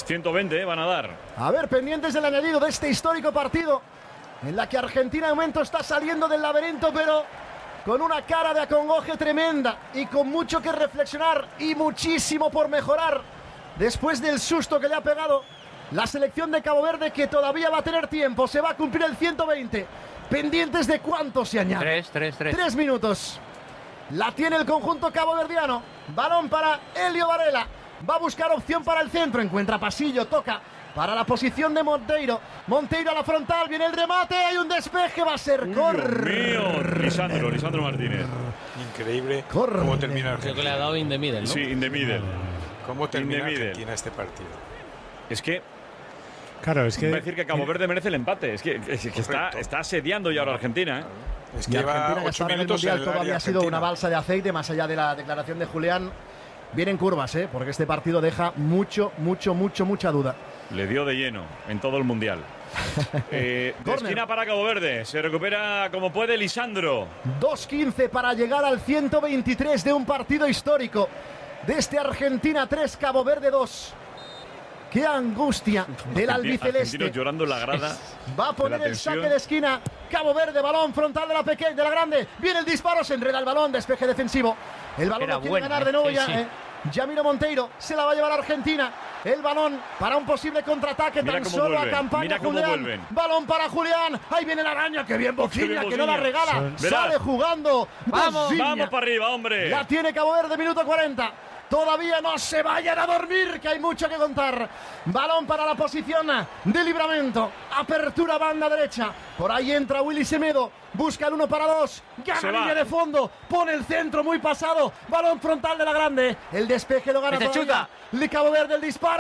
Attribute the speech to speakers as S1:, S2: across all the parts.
S1: 120 van a dar.
S2: A ver, pendientes del añadido de este histórico partido, en la que Argentina de momento está saliendo del laberinto, pero con una cara de acongoje tremenda y con mucho que reflexionar y muchísimo por mejorar después del susto que le ha pegado la selección de Cabo Verde, que todavía va a tener tiempo. Se va a cumplir el 120. Pendientes de cuánto se añade. 3 minutos. La tiene el conjunto caboverdiano. Balón para Elio Varela. Va a buscar opción para el centro. Encuentra pasillo, toca para la posición de Monteiro. Monteiro a la frontal, viene el remate. Hay un despeje, va a ser córner.
S1: Lisandro Martínez.
S3: Increíble cómo termina Argentina.
S4: Creo que le ha dado in the middle, ¿no?
S1: Sí, in the middle.
S3: ¿Cómo termina Argentina este partido?
S1: Es que
S5: Claro, es que
S1: va a decir que Cabo Verde merece el empate. Es que está asediando ya ahora Argentina, ¿eh?
S3: Es
S2: Y
S3: que
S2: Argentina,
S3: lleva
S2: que
S3: 8
S2: hasta ahora en el
S3: minutos
S2: Mundial
S3: en el
S2: todo
S3: área
S2: había sido
S3: argentina.
S2: una balsa de aceite, más allá de la declaración de Julián. Vienen curvas, porque este partido deja mucha duda.
S1: Le dio de lleno en todo el Mundial. De esquina para Cabo Verde. Se recupera como puede Lisandro.
S2: 2:15 para llegar al 123 de un partido histórico. Desde Argentina 3, Cabo Verde 2. ¡Qué angustia del albiceleste!
S1: Argentinos llorando en la grada.
S2: Va a poner el saque de esquina. Cabo Verde, balón frontal de la pequeña, de la grande. Viene el disparo, se enreda el balón, despeje defensivo. El balón lo quiere ganar de nuevo ya. Yamiro Monteiro se la va a llevar a Argentina. El balón para un posible contraataque.
S1: Mira
S2: tan solo
S1: vuelven,
S2: acompaña
S1: mira cómo
S2: Julián.
S1: vuelven.
S2: Balón para Julián. Ahí viene la araña. ¡Qué bien Bociña! Que no la regala.
S1: Verás.
S2: Sale jugando.
S1: Vamos
S2: Bociña.
S1: para arriba, hombre.
S2: La tiene Cabo Verde, minuto 40. Todavía no se vayan a dormir, que hay mucho que contar. Balón para la posición de Livramento. Apertura banda derecha. Por ahí entra Willy Semedo. Busca el 1 para 2. Gana línea de fondo. Pone el centro muy pasado. Balón frontal de la grande. El despeje lo gana todavía. Cabo Verde, el disparo.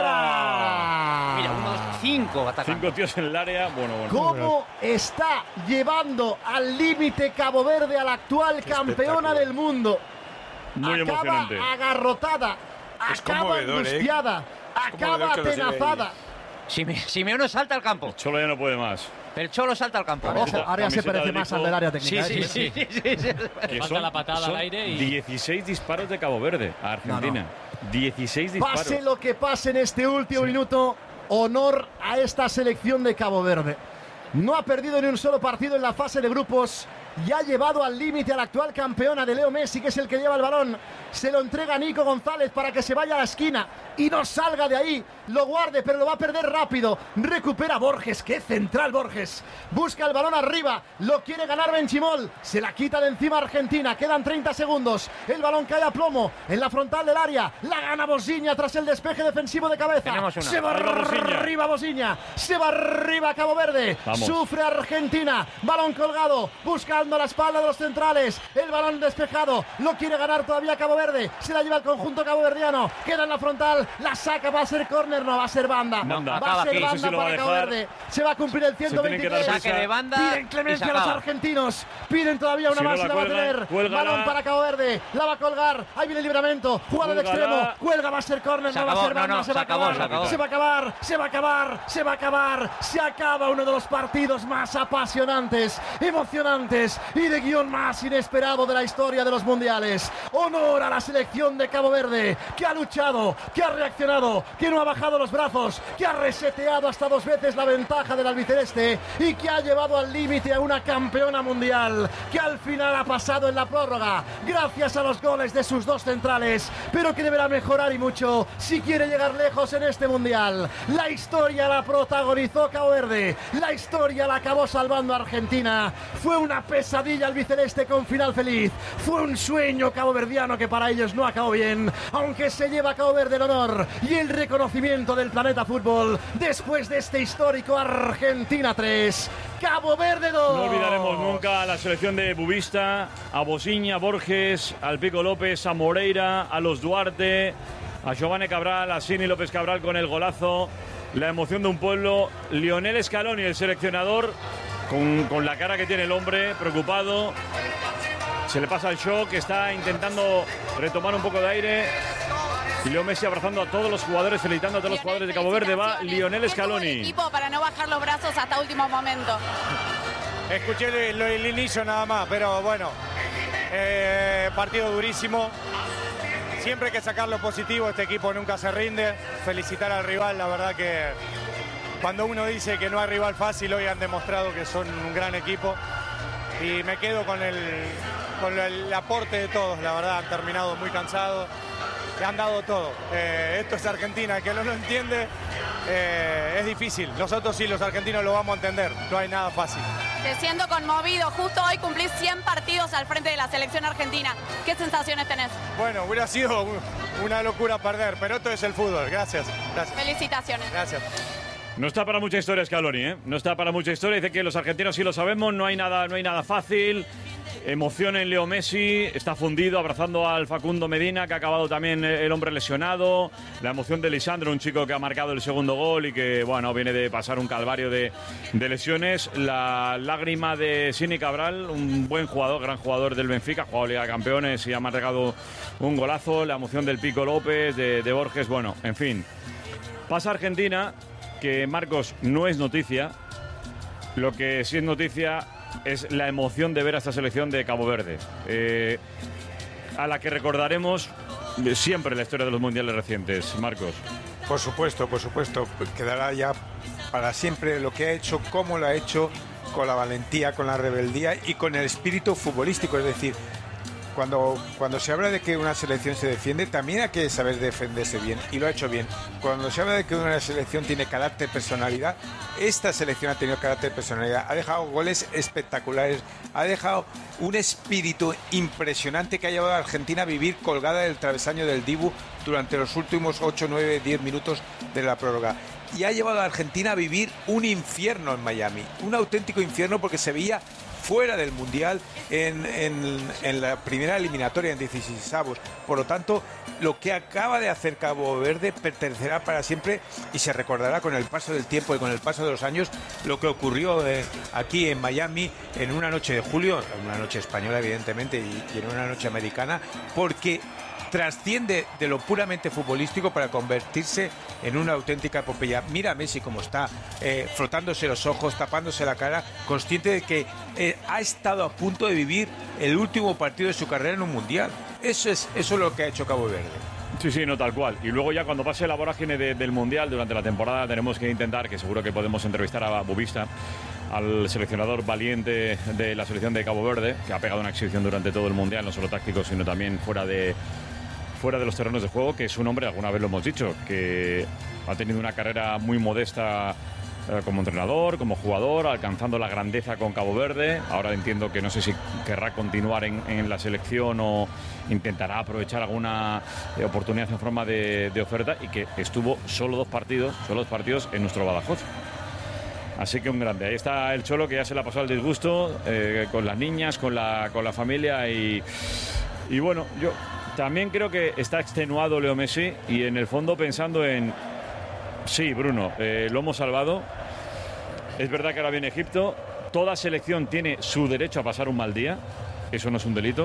S2: ¡Fuera!
S4: Mira, 5 atacando.
S1: 5 tíos en el área. Bueno.
S2: ¿Cómo está llevando al límite Cabo Verde a la actual campeona del mundo?
S1: Muy
S2: acaba
S1: emocionante.
S2: agarrotada,
S3: Es
S2: acaba
S3: conmovedor,
S2: angustiada, acaba
S3: que lo lleve
S2: atenazada.
S4: Simeone salta al campo.
S1: Cholo ya no puede más.
S4: El Cholo salta al campo.
S2: Ahora se parece
S1: del
S2: más
S1: hijo.
S2: al del área técnica.
S4: Sí.
S1: Que
S4: Falta la patada al aire y
S1: 16 disparos de Cabo Verde a Argentina. 16 disparos.
S2: Pase lo que pase en este último minuto, honor a esta selección de Cabo Verde. No ha perdido ni un solo partido en la fase de grupos y ha llevado al límite a la actual campeona de Leo Messi, que es el que lleva el balón. Se lo entrega a Nico González para que se vaya a la esquina y no salga de ahí. Lo guarde, pero lo va a perder rápido. Recupera Borges, qué central Borges. Busca el balón arriba, lo quiere ganar Benchimol. Se la quita de encima Argentina, quedan 30 segundos. El balón cae a plomo en la frontal del área. La gana Bociña tras el despeje defensivo de cabeza. Se va arriba Bociña, se va arriba Cabo Verde.
S1: Vamos.
S2: Sufre Argentina, balón colgado, buscando la espalda de los centrales. El balón despejado, lo quiere ganar todavía Cabo Verde. Se la lleva el conjunto caboverdiano. Queda en la frontal, la saca, va a ser córner, no va a ser banda. Va a ser banda para Cabo Verde. Se va a cumplir el 123.
S4: Saque de banda.
S2: Piden clemencia a los argentinos. Piden todavía una más, la va a tener. Balón para Cabo Verde, la va a colgar. Ahí viene el Livramento, jugada de extremo. Cuelga, va a ser córner, no va a ser banda. Se va a acabar. Se acaba uno de los partidos más apasionantes, emocionantes y de guión más inesperado de la historia de los mundiales. Honor a la selección de Cabo Verde, que ha luchado, que ha reaccionado, que no ha bajado los brazos, que ha reseteado hasta 2 veces la ventaja del albiceleste y que ha llevado al límite a una campeona mundial, que al final ha pasado en la prórroga gracias a los goles de sus 2 centrales, pero que deberá mejorar y mucho si quiere llegar lejos en este mundial. La historia la protagonizó Cabo Verde, la historia la acabó salvando a Argentina. Fue una pesadilla albiceleste con final feliz, fue un sueño caboverdiano que para ellos no acabó bien, aunque se lleva a Cabo Verde el honor y el reconocimiento del planeta fútbol después de este histórico Argentina 3, Cabo Verde 2.
S1: No olvidaremos nunca a la selección de Bubista, a Bociña, Borges, al Pico López, a Moreira, a los Duarte, a Giovanni Cabral, a Sini López Cabral con el golazo. La emoción de un pueblo. Lionel Scaloni, el seleccionador, con la cara que tiene el hombre, preocupado. Se le pasa el shock, está intentando retomar un poco de aire. Y Leo Messi abrazando a todos los jugadores, felicitando a todos los jugadores de Cabo Verde. Va Lionel Scaloni.
S6: Equipo para no bajar los brazos hasta último momento.
S7: Escuché el inicio nada más, pero bueno, partido durísimo. siempre hay que sacar lo positivo, este equipo nunca se rinde. Felicitar al rival, la verdad que cuando uno dice que no hay rival fácil, hoy han demostrado que son un gran equipo. Y me quedo con el aporte de todos, la verdad, han terminado muy cansados, han dado todo. Esto es Argentina, el que no lo entiende es difícil. Nosotros sí, los argentinos lo vamos a entender, no hay nada fácil.
S6: Te siento conmovido, justo hoy cumplís 100 partidos al frente de la selección argentina. ¿Qué sensaciones tenés?
S7: Bueno, hubiera sido una locura perder, pero esto es el fútbol. Gracias.
S6: Felicitaciones.
S7: Gracias.
S1: No está para mucha historia Scaloni, ¿eh? No está para mucha historia. Dice que los argentinos sí lo sabemos, no hay nada fácil. Emoción en Leo Messi, está fundido abrazando al Facundo Medina, que ha acabado también el hombre lesionado. La emoción de Lisandro, un chico que ha marcado el segundo gol y que, bueno, viene de pasar un calvario de lesiones. La lágrima de Sini Cabral, un buen jugador, gran jugador del Benfica, ha jugado Liga de Campeones y ha marcado un golazo. La emoción del Pico López, de Borges, bueno, en fin. Pasa Argentina, que Marcos no es noticia. Lo que sí es noticia es la emoción de ver a esta selección de Cabo Verde, a la que recordaremos siempre en la historia de los mundiales recientes. Marcos.
S3: Por supuesto, quedará ya para siempre lo que ha hecho, cómo lo ha hecho, con la valentía, con la rebeldía y con el espíritu futbolístico. Es decir, cuando se habla de que una selección se defiende, también hay que saber defenderse bien, y lo ha hecho bien. Cuando se habla de que una selección tiene carácter, personalidad, esta selección ha tenido carácter, personalidad, ha dejado goles espectaculares, ha dejado un espíritu impresionante que ha llevado a Argentina a vivir colgada del travesaño del Dibu durante los últimos 8, 9, 10 minutos de la prórroga. Y ha llevado a Argentina a vivir un infierno en Miami, un auténtico infierno, porque se veía fuera del Mundial en la primera eliminatoria, en 16avos. Por lo tanto, lo que acaba de hacer Cabo Verde pertenecerá para siempre y se recordará con el paso del tiempo y con el paso de los años lo que ocurrió aquí en Miami en una noche de julio, en una noche española evidentemente y en una noche americana, porque trasciende de lo puramente futbolístico para convertirse en una auténtica epopeya. Mira a Messi cómo está, frotándose los ojos, tapándose la cara, consciente de que ha estado a punto de vivir el último partido de su carrera en un mundial. Eso es lo que ha hecho Cabo Verde.
S1: Sí, no, tal cual. Y luego ya cuando pase la vorágine del Mundial durante la temporada tenemos que intentar, que seguro que podemos entrevistar a Bubista, al seleccionador valiente de la selección de Cabo Verde, que ha pegado una exhibición durante todo el Mundial, no solo táctico, sino también fuera de los terrenos de juego, que es un hombre, alguna vez lo hemos dicho, que ha tenido una carrera muy modesta como entrenador, como jugador, alcanzando la grandeza con Cabo Verde. Ahora entiendo que no sé si querrá continuar en la selección o intentará aprovechar alguna oportunidad en forma de oferta, y que estuvo solo dos partidos en nuestro Badajoz. Así que un grande. Ahí está el Cholo, que ya se le ha pasado el disgusto con las niñas, con la familia y bueno, yo también creo que está extenuado Leo Messi y en el fondo pensando en sí, Bruno, lo hemos salvado. Es verdad que ahora viene Egipto. Toda selección tiene su derecho a pasar un mal día. Eso no es un delito.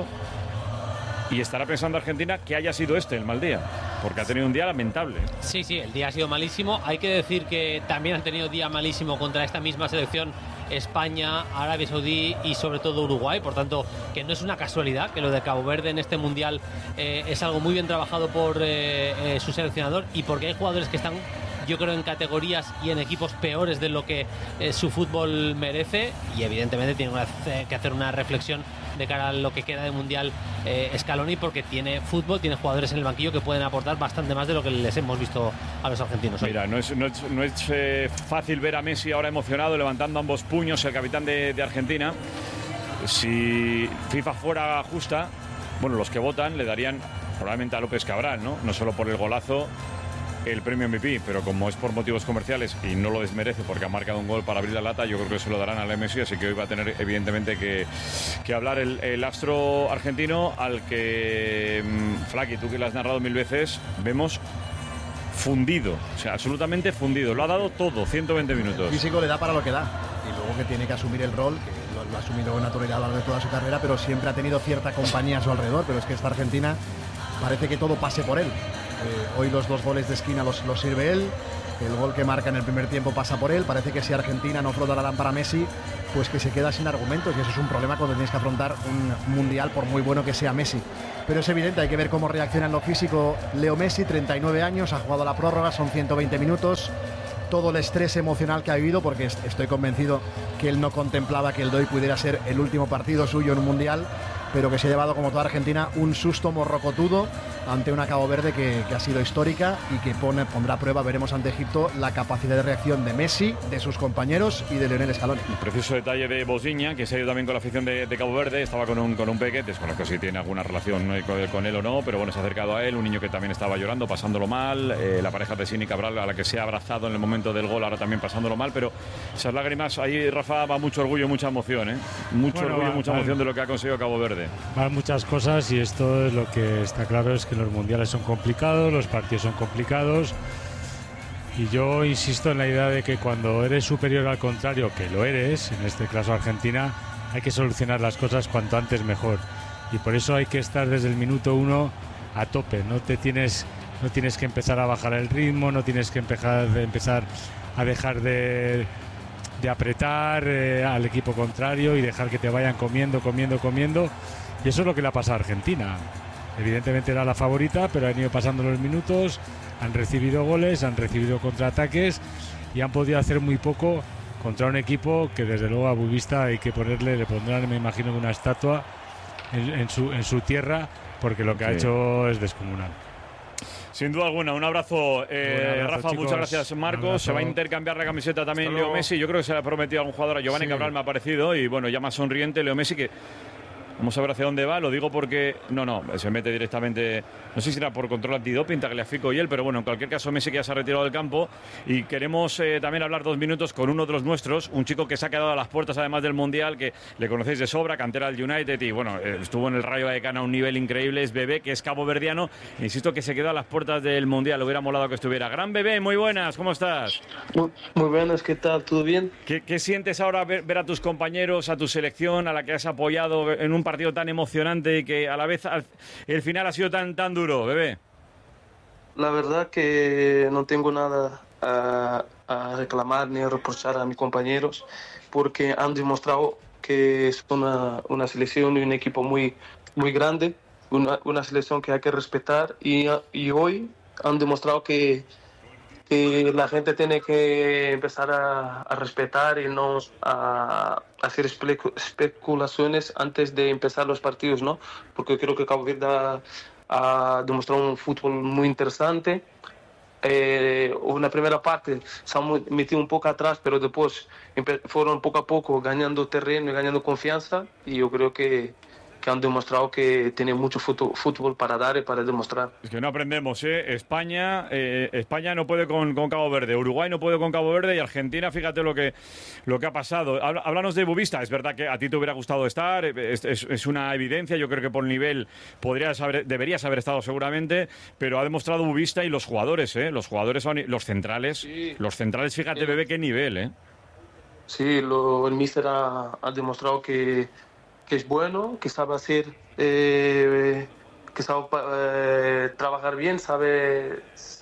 S1: Y estará pensando Argentina que haya sido el mal día, porque ha tenido un día lamentable.
S8: Sí, el día ha sido malísimo. Hay que decir que también han tenido día malísimo contra esta misma selección España, Arabia Saudí y sobre todo Uruguay. Por tanto, que no es una casualidad que lo de Cabo Verde en este Mundial es algo muy bien trabajado por su seleccionador, y porque hay jugadores que están, yo creo, en categorías y en equipos peores de lo que su fútbol merece, y evidentemente tiene que hacer una reflexión de cara a lo que queda de Mundial Scaloni, porque tiene fútbol, tiene jugadores en el banquillo que pueden aportar bastante más de lo que les hemos visto a los argentinos hoy.
S1: Mira, no es fácil ver a Messi ahora emocionado, levantando ambos puños, el capitán de Argentina. Si FIFA fuera justa, bueno, los que votan le darían probablemente a López Cabral, no solo por el golazo, el premio MVP, pero como es por motivos comerciales y no lo desmerece porque ha marcado un gol para abrir la lata, yo creo que se lo darán al Messi, así que hoy va a tener evidentemente que hablar el astro argentino, al que Flaky, tú que lo has narrado 1000 veces, vemos fundido, o sea, absolutamente fundido. Lo ha dado todo, 120 minutos.
S2: El físico le da para lo que da, y luego que tiene que asumir el rol, que lo ha asumido con naturalidad a lo largo de toda su carrera, pero siempre ha tenido cierta compañía a su alrededor. Pero es que esta Argentina parece que todo pase por él. Hoy los dos goles de esquina los sirve él, El gol que marca en el primer tiempo pasa por él. Parece que si Argentina no frota la lámpara a Messi, pues que se queda sin argumentos, y eso es un problema cuando tienes que afrontar un mundial, por muy bueno que sea Messi. Pero es evidente, hay que ver cómo reacciona en lo físico Leo Messi, 39 años, ha jugado la prórroga, son 120 minutos. Todo el estrés emocional que ha vivido, porque estoy convencido que él no contemplaba que el de hoy pudiera ser el último partido suyo en un mundial, pero que se ha llevado, como toda Argentina, un susto morrocotudo ante una Cabo Verde que ha sido histórica y que pondrá a prueba, veremos ante Egipto, la capacidad de reacción de Messi, de sus compañeros y de Lionel Scaloni.
S1: Un precioso detalle de Bosiña, que se ha ido también con la afición de Cabo Verde, estaba con un peque, desconozco si tiene alguna relación con él o no, pero bueno, se ha acercado a él, un niño que también estaba llorando, pasándolo mal, la pareja de Sini Cabral, a la que se ha abrazado en el momento del gol, ahora también pasándolo mal, pero esas lágrimas, ahí Rafa, va mucho orgullo, mucha emoción, ¿eh? Mucho orgullo, mucha emoción de lo que ha conseguido Cabo Verde.
S5: Van muchas cosas, y esto es lo que está claro, es que los mundiales son complicados, los partidos son complicados, y yo insisto en la idea de que cuando eres superior al contrario, que lo eres, en este caso Argentina, hay que solucionar las cosas cuanto antes mejor, y por eso hay que estar desde el minuto 1 a tope. No tienes que empezar a bajar el ritmo, no tienes que empezar a dejar de apretar al equipo contrario y dejar que te vayan comiendo, y eso es lo que le ha pasado a Argentina. Evidentemente era la favorita, pero han ido pasando los minutos, han recibido goles, han recibido contraataques y han podido hacer muy poco contra un equipo que desde luego a Bubista le pondrán, me imagino, una estatua en su tierra, porque lo que ha hecho es descomunal.
S1: Sin duda alguna, un abrazo, Rafa, chicos. Muchas gracias, Marcos. Se va a intercambiar la camiseta también Leo Messi. Yo creo que se le ha prometido a algún jugador, a Giovanni Cabral me ha parecido, y bueno, ya más sonriente Leo Messi, que vamos a ver hacia dónde va. Lo digo porque se mete directamente, no sé si era por control antidoping, Tagliafico y él, pero bueno, en cualquier caso Messi que ya se ha retirado del campo, y queremos también hablar 2 minutos con uno de los nuestros, un chico que se ha quedado a las puertas además del Mundial, que le conocéis de sobra, cantera del United, y bueno, estuvo en el Rayo Vallecano a un nivel increíble. Es Bebé, que es caboverdiano, insisto que se quedó a las puertas del Mundial, hubiera molado que estuviera. Gran Bebé, muy buenas, ¿cómo estás?
S9: Muy buenas, ¿qué tal? ¿Todo bien?
S1: ¿Qué sientes ahora ver a tus compañeros, a tu selección, a la que has apoyado en un partido tan emocionante y que a la vez el final ha sido tan duro, Bebé?
S9: La verdad que no tengo nada a reclamar ni a reprochar a mis compañeros, porque han demostrado que es una selección y un equipo muy grande, una selección que hay que respetar, y hoy han demostrado que la gente tiene que empezar a respetar y no a hacer especulaciones antes de empezar los partidos, ¿no? Porque creo que Cabo Verde ha demostrado un fútbol muy interesante. Una primera parte se han metido un poco atrás, pero después fueron poco a poco ganando terreno y ganando confianza, y yo creo que han demostrado que tiene mucho fútbol para dar y para demostrar. Es
S1: que no aprendemos, ¿eh? España no puede con Cabo Verde, Uruguay no puede con Cabo Verde, y Argentina, fíjate lo que ha pasado. Háblanos de Bubista. Es verdad que a ti te hubiera gustado estar, es una evidencia, yo creo que por nivel deberías haber estado seguramente, pero ha demostrado Bubista y los jugadores, los centrales, sí. Los centrales, fíjate, sí. Bebé, qué nivel, ¿eh?
S9: Sí, el míster ha demostrado que es bueno, que sabe hacer, que sabe trabajar bien, sabe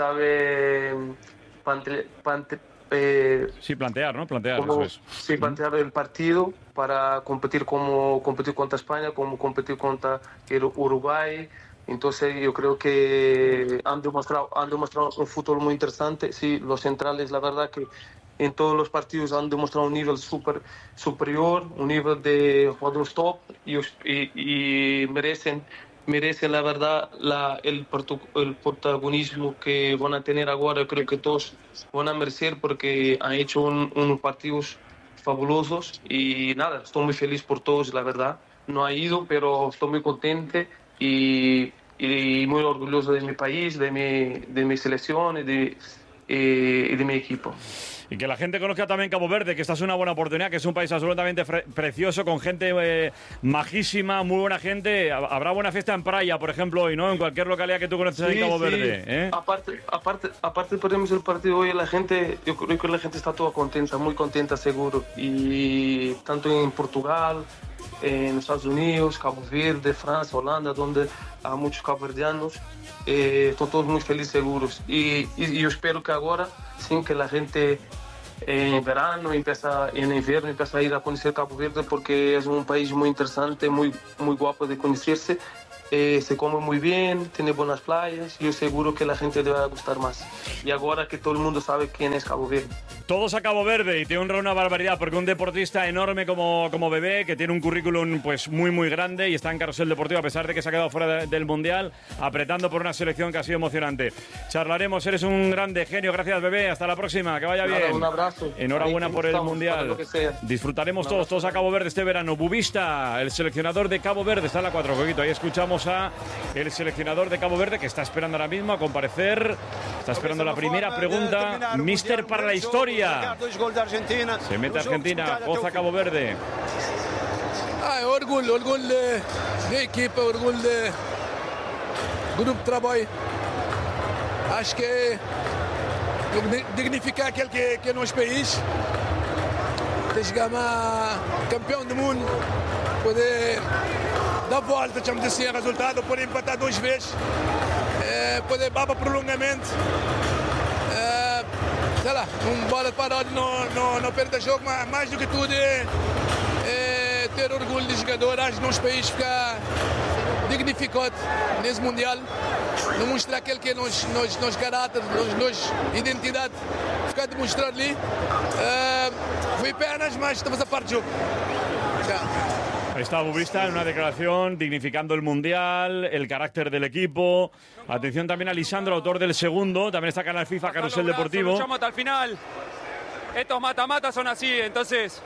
S1: plantear, ¿no? Plantear,
S9: eso
S1: es.
S9: Sí, plantear el partido para competir contra España, como competir contra el Uruguay. Entonces yo creo que han demostrado un fútbol muy interesante. Sí, los centrales, la verdad que en todos los partidos han demostrado un nivel superior, un nivel de jugadores top, y merecen la verdad el protagonismo que van a tener ahora. Yo creo que todos van a merecer, porque han hecho unos partidos fabulosos, y nada, estoy muy feliz por todos, la verdad. No ha ido, pero estoy muy contento y muy orgulloso de mi país, de mi selección y de mi equipo.
S1: Y que la gente conozca también Cabo Verde, que esta es una buena oportunidad, que es un país absolutamente precioso, con gente majísima, muy buena gente. Habrá buena fiesta en Praia, por ejemplo, hoy, ¿no? En cualquier localidad que tú conoces en Cabo Verde, ¿eh?
S9: Aparte perdemos el partido hoy, yo creo que la gente está toda contenta, muy contenta, seguro. Y tanto en Portugal, en Estados Unidos, Cabo Verde, Francia, Holanda, donde hay muchos caboverdianos, están todos muy felices, seguros. Y yo espero que ahora sin que la gente en verano, en invierno empieza a ir a conocer Cabo Verde, porque es un país muy interesante, muy guapo de conocerse. Se come muy bien, tiene buenas playas, yo seguro que la gente le va a gustar más. Y ahora que todo el mundo sabe quién es Cabo Verde.
S1: Todos a Cabo Verde, y te honra una barbaridad, porque un deportista enorme como Bebé, que tiene un currículum pues muy grande y está en carrusel deportivo, a pesar de que se ha quedado fuera del Mundial, apretando por una selección que ha sido emocionante. Charlaremos, eres un grande genio, gracias Bebé, hasta la próxima, que vaya bien.
S9: Un abrazo.
S1: Enhorabuena por el Mundial. Disfrutaremos todos a Cabo Verde este verano. Bubista, el seleccionador de Cabo Verde, está en la 4, Coquito, ahí escuchamos a el seleccionador de Cabo Verde, que está esperando ahora mismo a comparecer, está esperando la primera pregunta. Mister para la historia, se mete Argentina, goza Cabo Verde.
S10: Orgulho de equipa, orgulho de grupo de trabalho. Acho que dignificar aquele que é nosso país, de chegar campeão do mundo, poder dar volta, chamamos assim, resultado, poder empatar 2 vezes, poder ir para prolongamento, sei lá, bola parada, não perder jogo, mas mais do que tudo é ter orgulho de jogador, acho que nosso país ficar dignificado nesse Mundial, não mostrar aquele que é nos caráter, nos identidade, ficar demonstrado ali, foi apenas, mas estamos a par do jogo.
S1: Ahí está Bubista en una declaración dignificando el Mundial, el carácter del equipo. Atención también a Lisandro, autor del segundo. También está Canal FIFA, Carrusel Deportivo.
S11: Luchamos hasta el final. Estos mata-mata son así, entonces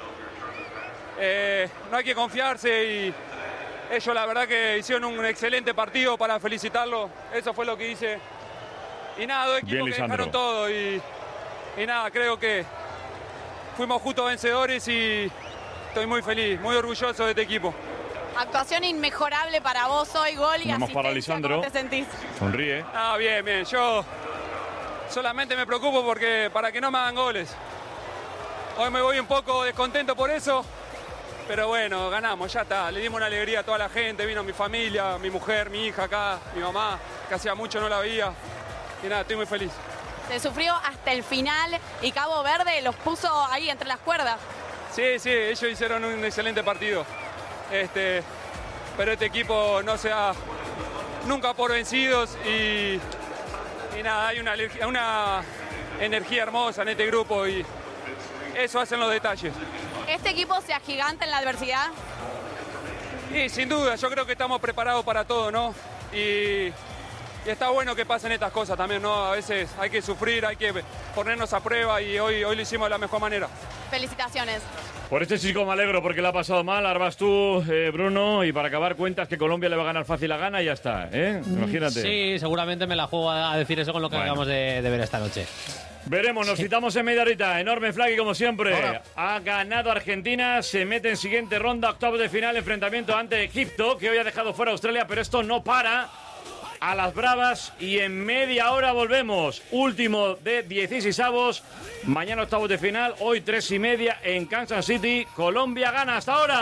S11: no hay que confiarse y ellos la verdad que hicieron un excelente partido, para felicitarlo. Eso fue lo que hice. Y nada, dos equipos que dejaron todo y nada, creo que fuimos justos vencedores y estoy muy feliz, muy orgulloso de este equipo.
S6: Actuación inmejorable para vos hoy, gol y asistencia.
S1: Para Lisandro.
S6: ¿Cómo te sentís?
S1: Sonríe.
S11: Bien. Yo solamente me preocupo para que no me hagan goles. Hoy me voy un poco descontento por eso, pero bueno, ganamos, ya está. Le dimos una alegría a toda la gente, vino mi familia, mi mujer, mi hija acá, mi mamá, que hacía mucho no la veía. Y nada, estoy muy feliz.
S6: Se sufrió hasta el final y Cabo Verde los puso ahí entre las cuerdas.
S11: Sí, ellos hicieron un excelente partido. Pero este equipo no se da nunca por vencidos y nada, hay una energía hermosa en este grupo y eso hacen los detalles.
S6: ¿Este equipo se agiganta en la adversidad?
S11: Sí, sin duda, yo creo que estamos preparados para todo, ¿no? Y está bueno que pasen estas cosas también, ¿no? A veces hay que sufrir, hay que ponernos a prueba y hoy lo hicimos de la mejor manera.
S6: Felicitaciones.
S1: Por este chico me alegro porque le ha pasado mal. Ahora vas tú, Bruno, y para acabar cuentas que Colombia le va a ganar fácil a Ghana y ya está, ¿eh? Imagínate.
S8: Sí, seguramente me la juego a decir eso con lo que acabamos de ver esta noche.
S1: Veremos, nos citamos en media horita. Enorme Flaggy como siempre. Ahora. Ha ganado Argentina, se mete en siguiente ronda, octavos de final, enfrentamiento ante Egipto, que hoy ha dejado fuera a Australia, pero esto no para. A las bravas y en media hora volvemos. Último de 16avos. Mañana octavos de final. Hoy 3:30 en Kansas City. Colombia gana. Hasta ahora.